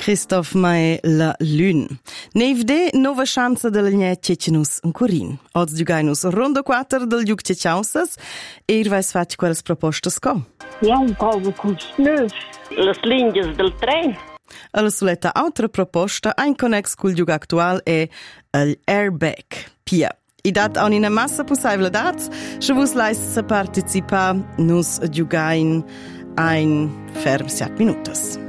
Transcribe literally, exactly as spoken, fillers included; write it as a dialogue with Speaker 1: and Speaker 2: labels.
Speaker 1: Christoph Mae la Lune. Nevde nova chance della gnet cecinus un curin. Oz giugainus rondo quattro del giug ceciausas e ir vais fat quelles propostas co.
Speaker 2: Ja, un po' cus neuf.
Speaker 3: Les linhas del tren.
Speaker 1: Alla soletta altra proposta ein connex cul giug actual è el airbag. Pia. I dat a una massa possibile dats, se vos leist participa nus giugain ein ferm siat minutas.